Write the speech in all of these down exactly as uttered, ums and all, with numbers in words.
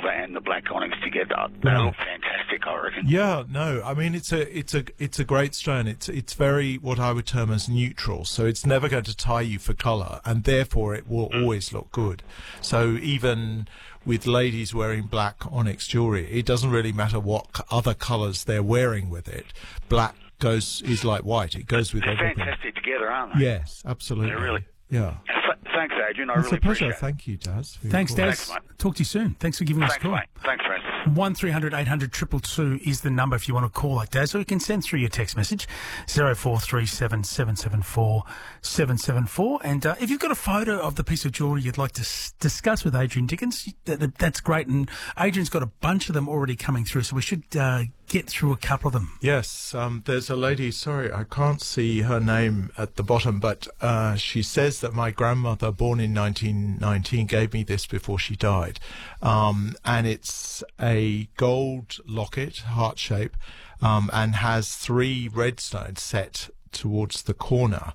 silver and the black onyx together. They Right. look fantastic, I reckon. Yeah, no, I mean it's a it's a it's a great stone. It's it's very what I would term as neutral, so it's never going to tie you for colour, and therefore it will always look good. So even with ladies wearing black onyx jewellery, it doesn't really matter what c- other colours they're wearing with it. Black goes is like white; it goes with They're everything. fantastic together, aren't they? Yes, absolutely. They're really- Yeah. Th- Thanks, Adrian. I It's really a pleasure. appreciate it. Thank you, Daz. for your Thanks, call. Daz. Thanks, mate. Talk to you soon. Thanks for giving us a Thanks, call. mate. Thanks, Francis. one three hundred eight hundred two two two is the number if you want to call like Daz, or you can send through your text message zero four three seven seven seven four seven seven four. And uh, if you've got a photo of the piece of jewellery you'd like to s- discuss with Adrian Dickens, that, that, that's great. And Adrian's got a bunch of them already coming through, so we should uh, get through a couple of them. Yes, um, there's a lady, sorry, I can't see her name at the bottom, but uh, she says that my grandmother, born in nineteen nineteen, gave me this before she died. Um, and it's a gold locket, heart shape, um, and has three red stones set towards the corner.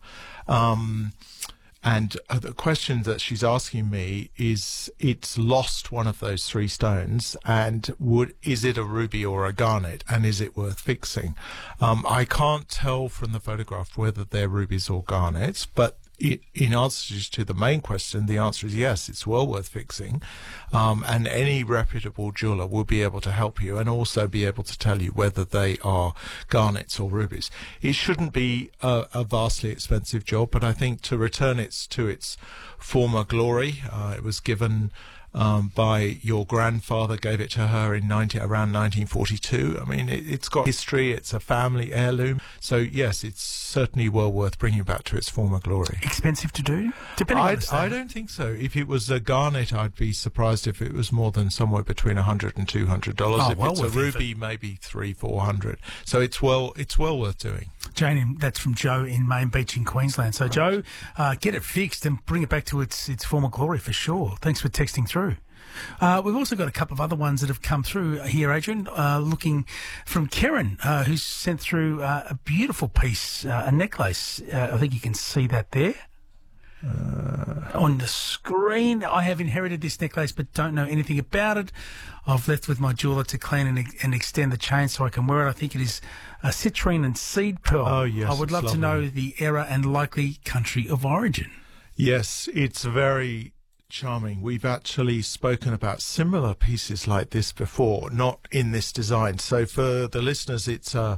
Um, And uh, the question that she's asking me is, it's lost one of those three stones, and would is it a ruby or a garnet, and is it worth fixing? Um, I can't tell from the photograph whether they're rubies or garnets, but it, in answer to the main question, the answer is yes, it's well worth fixing, um, and any reputable jeweller will be able to help you and also be able to tell you whether they are garnets or rubies. It shouldn't be a, a vastly expensive job, but I think to return it to its former glory, uh, it was given um, by your grandfather, gave it to her in ninety, around nineteen forty-two. I mean, it, it's got history, it's a family heirloom, so yes, it's certainly well worth bringing back to its former glory. Expensive to do? Depending on I, the I stone. don't think so. If it was a garnet, I'd be surprised if it was more than somewhere between a hundred and two hundred dollars. Oh, if well it's a worth it. ruby, maybe three, four hundred. So it's well, it's well worth doing. Jane, in- that's from Joe in Main Beach in Queensland. So, Joe, uh, get it fixed and bring it back to its its former glory for sure. Thanks for texting through. Uh, we've also got a couple of other ones that have come through here, Adrian, uh, looking from Karen, uh, who's sent through uh, a beautiful piece, uh, a necklace. Uh, I think you can see that there. Uh, on the screen, I have inherited this necklace but don't know anything about it. I've left with my jeweller to clean and, and extend the chain so I can wear it. I think it is a citrine and seed pearl. Oh, yes, I would it's love to lovely. know the era and likely country of origin. Yes, it's very charming. We've actually spoken about similar pieces like this before, not in this design. So for the listeners, it's a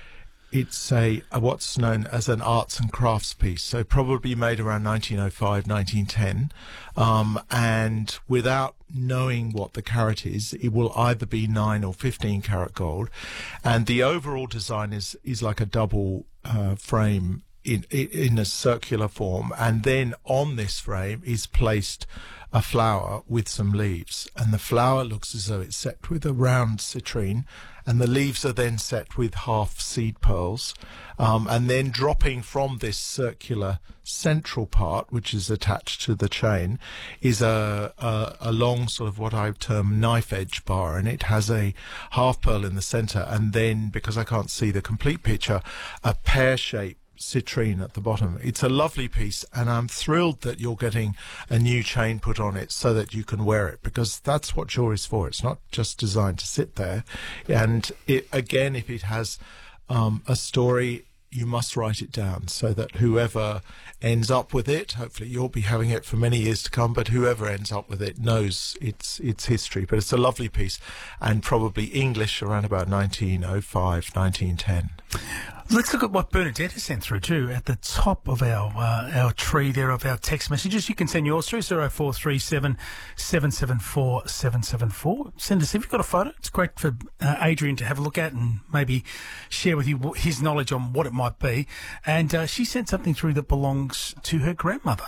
it's a, a what's known as an arts and crafts piece. So probably made around nineteen oh five, nineteen ten, um, and without knowing what the carat is, it will either be nine or fifteen carat gold, and the overall design is is like a double uh, frame. In, in a circular form, and then on this frame is placed a flower with some leaves, and the flower looks as though it's set with a round citrine, and the leaves are then set with half seed pearls, um, and then dropping from this circular central part, which is attached to the chain, is a, a, a long sort of what I term knife edge bar, and it has a half pearl in the center, and then, because I can't see the complete picture, a pear-shaped citrine at the bottom. It's a lovely piece, and I'm thrilled that you're getting a new chain put on it so that you can wear it, because that's what jewelry's for. It's not just designed to sit there. And it, again, if it has um, a story, you must write it down so that whoever ends up with it, hopefully you'll be having it for many years to come, but whoever ends up with it knows its its history. But it's a lovely piece, and probably English around about nineteen oh five, nineteen ten. Let's look at what Bernadette has sent through too. At the top of our uh, our tree there of our text messages, you can send yours through zero four three seven seven seven four seven seven four. Send us if you've got a photo. It's great for uh, Adrian to have a look at and maybe share with you wh- his knowledge on what it might be. And uh, she sent something through that belongs to her grandmother.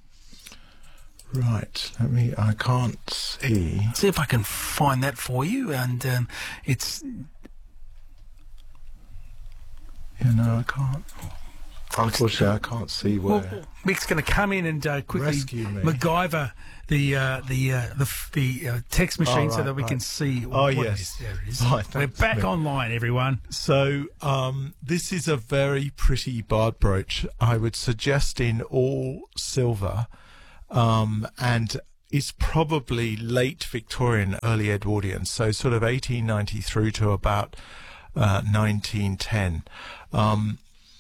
Right, let me, I can't see. See if I can find that for you. And um, it's. You know, I can't. Unfortunately, I can't see where. Well, Mick's going to come in and uh, quickly Rescue me. MacGyver the uh, the uh, the f- the uh, text machine Oh, so right, that we right. can see. Oh, what it yes. is. There it is. Right, We're thanks, back Mick. online, everyone. So, um, this is a very pretty barred brooch. I would suggest in all silver, um, and is probably late Victorian, early Edwardian, so sort of eighteen ninety through to about uh, nineteen ten. Um,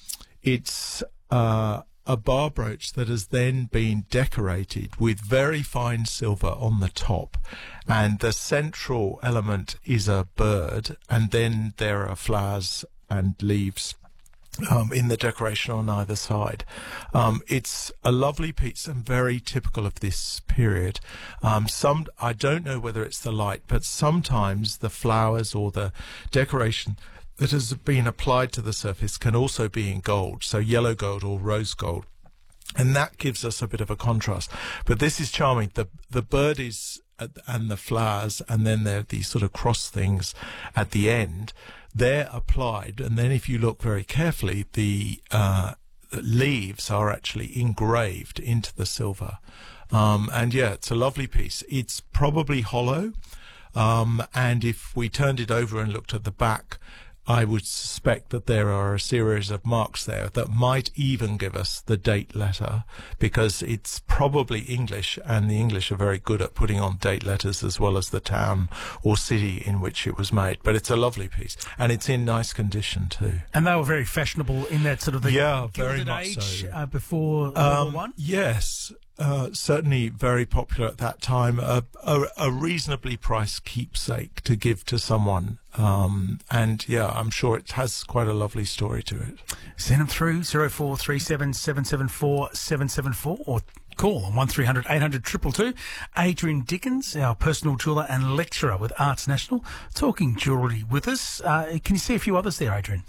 it's uh, a bar brooch that has then been decorated with very fine silver on the top, and the central element is a bird, and then there are flowers and leaves Um, in the decoration on either side. Um, it's a lovely piece and very typical of this period. Um, some, I don't know whether it's the light, but sometimes the flowers or the decoration that has been applied to the surface can also be in gold, so yellow gold or rose gold. And that gives us a bit of a contrast. But this is charming. The, the bird is, and the flowers, and then there are these sort of cross things at the end. They're applied, and then if you look very carefully, the uh, leaves are actually engraved into the silver. Um, and yeah, it's a lovely piece. It's probably hollow, um, and if we turned it over and looked at the back, I would suspect that there are a series of marks there that might even give us the date letter, because it's probably English, and the English are very good at putting on date letters as well as the town or city in which it was made. But it's a lovely piece, and it's in nice condition too. And they were very fashionable in that sort of the yeah, very Gilded much Age so. uh, before World Um, War One. yes. Uh, certainly very popular at that time, a, a, a reasonably priced keepsake to give to someone. Um, and yeah, I'm sure it has quite a lovely story to it. Send them through zero four three seven seven seven four seven seven four or call on one three hundred eight hundred two two two. Adrian Dickens, our personal jeweller and lecturer with Arts National, talking jewellery with us. Uh, can you see a few others there, Adrian?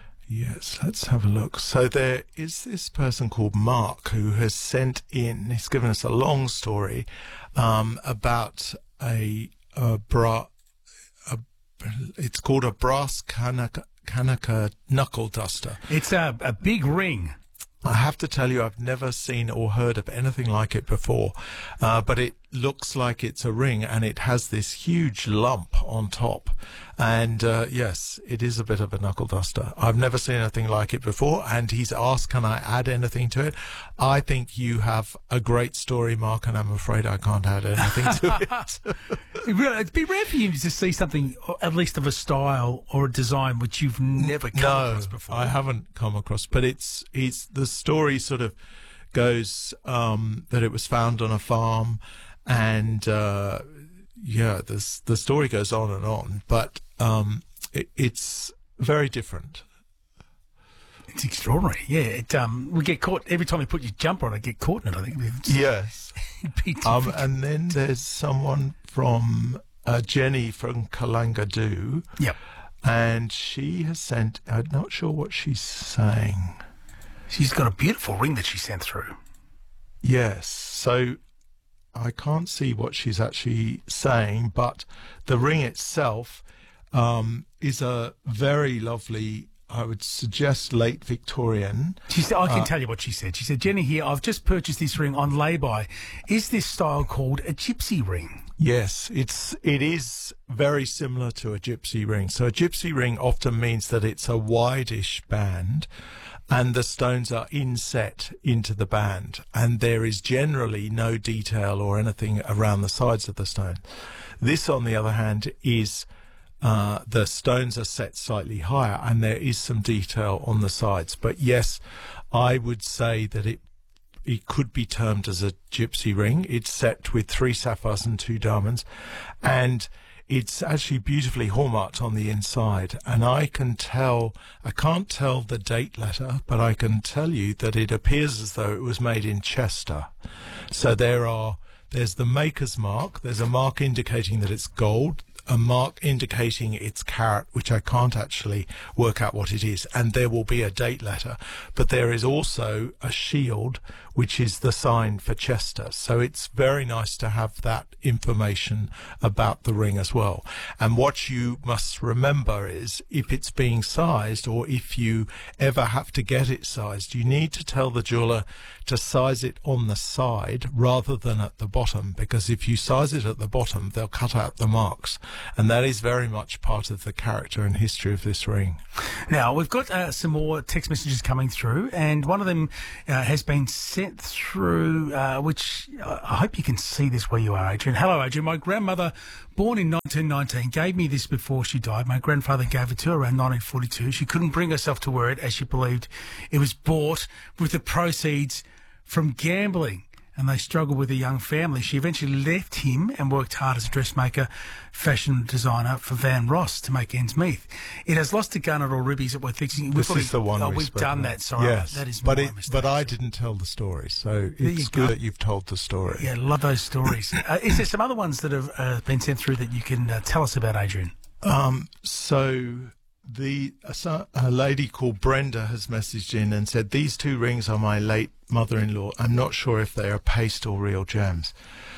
Yes, let's have a look. So there is this person called Mark who has sent in, he's given us a long story um, about a, a bra, a, it's called a brass Kanaka, Kanaka knuckle duster. It's a, a big ring. I have to tell you, I've never seen or heard of anything like it before, uh, but it looks like it's a ring, and it has this huge lump on top. And uh, yes, it is a bit of a knuckle duster. I've never seen anything like it before, and he's asked, can I add anything to it? I think you have a great story, Mark, and I'm afraid I can't add anything to it. It'd be rare for you to see something, at least of a style or a design, which you've never come no, across before. I haven't come across, but it's it's the story sort of goes um, that it was found on a farm, and uh, yeah, this the story goes on and on, but um, it, it's very different. It's extraordinary. Yeah, it, um, we get caught every time we put your jumper on. I get caught in it. I think. It's, Yes. it'd be Um, difficult. and then there's someone from uh, Jenny from Kalangadoo, Yep. and she has sent. I'm not sure what she's saying. She's got a beautiful ring that she sent through. Yes, so I can't see what she's actually saying, but the ring itself um, is a very lovely, I would suggest, late Victorian. She said, I can Uh, tell you what she said. She said, Jenny here, I've just purchased this ring on lay-by. Is this style called a gypsy ring? Yes, it's it is very similar to a gypsy ring. So a gypsy ring often means that it's a wide-ish band, and the stones are inset into the band, and there is generally no detail or anything around the sides of the stone. This, on the other hand, is uh, the stones are set slightly higher, and there is some detail on the sides. But yes, I would say that it it could be termed as a gypsy ring. It's set with three sapphires and two diamonds, and it's actually beautifully hallmarked on the inside. And I can tell, I can't tell the date letter, but I can tell you that it appears as though it was made in Chester. So there are, there's the maker's mark, there's a mark indicating that it's gold, a mark indicating it's carat, which I can't actually work out what it is, and there will be a date letter. But there is also a shield, which is the sign for Chester. So it's very nice to have that information about the ring as well. And what you must remember is, if it's being sized, or if you ever have to get it sized, you need to tell the jeweller to size it on the side rather than at the bottom, because if you size it at the bottom, they'll cut out the marks. And that is very much part of the character and history of this ring. Now, we've got uh, some more text messages coming through, and one of them uh, has been sent through, uh, which uh, I hope you can see this where you are, Adrian. Hello, Adrian. My grandmother, born in nineteen nineteen, gave me this before she died. My grandfather gave it to her around nineteen forty-two. She couldn't bring herself to wear it as she believed it was bought with the proceeds from gambling, and they struggled with a young family. She eventually left him and worked hard as a dressmaker, fashion designer for Van Ross to make ends meet. It has lost a gunnet or ribbies that we're fixing. This We've is the one oh, we we've spoke done about. that. Sorry, yes, that is but my it, mistake. but I didn't tell the story, so it's you good go. that you've told the story. Yeah, love those stories. uh, is there some other ones that have uh, been sent through that you can uh, tell us about, Adrian? Um, so the uh, so a lady called Brenda has messaged in and said, these two rings are my late mother-in-law. I'm not sure if they are paste or real gems.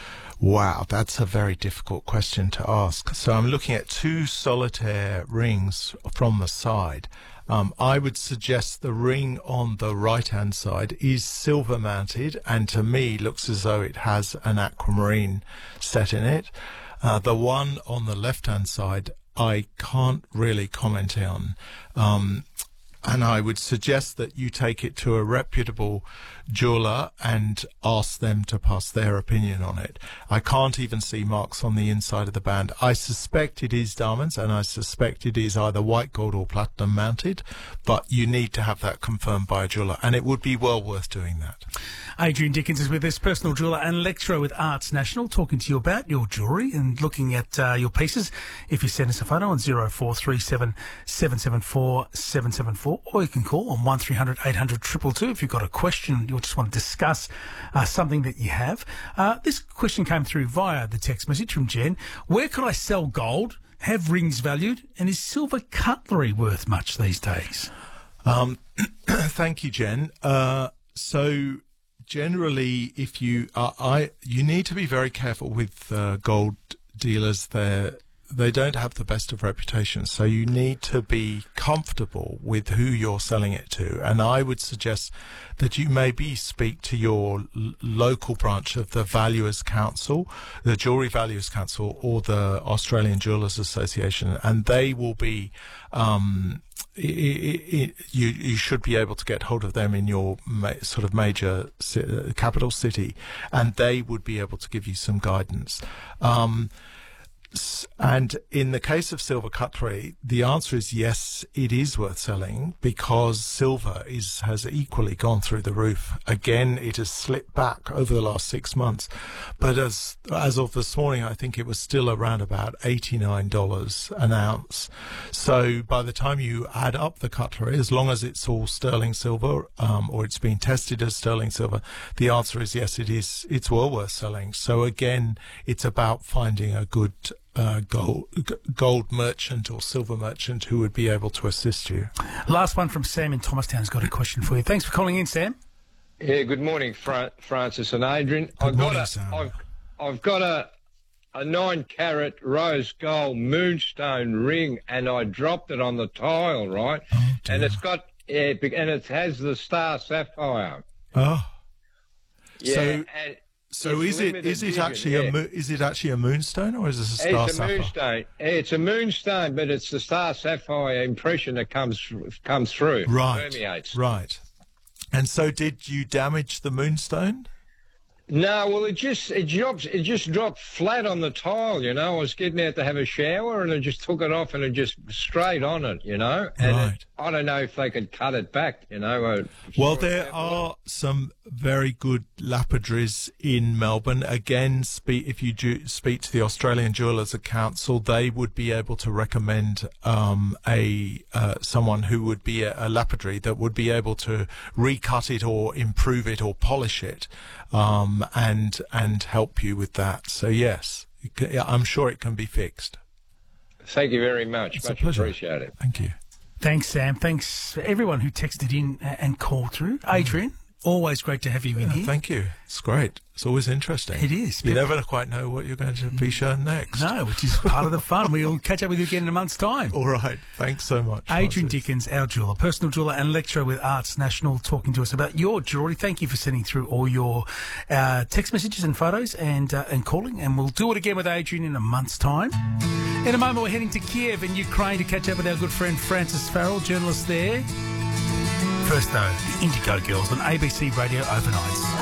Wow, that's a very difficult question to ask. So I'm looking at two solitaire rings from the side. Um, I would suggest the ring on the right-hand side is silver mounted, and to me looks as though it has an aquamarine set in it. Uh, the one on the left-hand side I can't really comment on. Um, and I would suggest that you take it to a reputable jeweller and ask them to pass their opinion on it. I can't even see marks on the inside of the band. I suspect it is diamonds, and I suspect it is either white gold or platinum mounted, but you need to have that confirmed by a jeweller, and it would be well worth doing that. Adrian Dickens is with us, personal jeweller and lecturer with Arts National, talking to you about your jewellery and looking at uh, your pieces. If you send us a photo on zero four three seven, seven seven four, seven seven four, or you can call on one three hundred, eight hundred, two two two if you've got a question, you just want to discuss uh, something that you have. Uh, this question came through via the text message from Jen. Where could I sell gold, have rings valued, and is silver cutlery worth much these days? Um, thank you, Jen. Uh, so generally, if you uh, I you need to be very careful with uh, gold dealers. They're They don't have the best of reputations, so you need to be comfortable with who you're selling it to. And I would suggest that you maybe speak to your l- local branch of the Valuers Council, the Jewellery Valuers Council, or the Australian Jewellers Association, and they will be. Um, It, it, you, you should be able to get hold of them in your ma- sort of major ci- capital city, and they would be able to give you some guidance. Um, And in the case of silver cutlery, the answer is yes, it is worth selling, because silver is has equally gone through the roof. Again, it has slipped back over the last six months. But as as of this morning, I think it was still around about eighty-nine dollars an ounce. So by the time you add up the cutlery, as long as it's all sterling silver, um, or it's been tested as sterling silver, the answer is yes, it is. It's well worth selling. So again, it's about finding a good Uh, gold, gold merchant or silver merchant who would be able to assist you. Last one from Sam in Thomastown's got a question for you. Thanks for calling in, Sam. Yeah, good morning, Fra- Francis and Adrian. Good I've morning, got a, Sam. I've, I've got a a nine carat rose gold moonstone ring, and I dropped it on the tile, right? Oh, and it's got yeah, and it has the star sapphire. Oh, Yeah, so and so it's is it limited is it vision, actually yeah. a mo- is it actually a moonstone, or is it a star It's a sapphire? moonstone. It's a moonstone, but it's the star sapphire impression that comes comes through. Right, Permeates. right. And so, did you damage the moonstone? No, well, it just it drops. It just dropped flat on the tile. You know, I was getting out to have a shower, and I just took it off, and it just straight on it. You know, and Right. it, I don't know if they could cut it back. You know. Uh, Well, sort there of- are some very good lapidaries in Melbourne. Again, speak, if you do speak to the Australian Jewellers Council, they would be able to recommend um, a uh, someone who would be a, a lapidary that would be able to recut it or improve it or polish it, um, and and help you with that. So yes, it ca- yeah, I'm sure it can be fixed. Thank you very much. It's a Much pleasure. appreciated. Thank you. Thanks, Sam. Thanks for everyone who texted in and called through. Adrian, always great to have you in Yeah, here. thank you. It's great. It's always interesting. It is. You never quite know what you're going to be shown next. No, which is part of the fun. We'll catch up with you again in a month's time. All right. Thanks so much. Adrian Francis. Dickens, our jeweller, personal jeweller and lecturer with Arts National, talking to us about your jewellery. Thank you for sending through all your uh, text messages and photos and uh, and calling. And we'll do it again with Adrian in a month's time. In a moment, we're heading to Kiev in Ukraine to catch up with our good friend Francis Farrell, journalist there. First, though, the Indigo Girls on A B C Radio Overnights.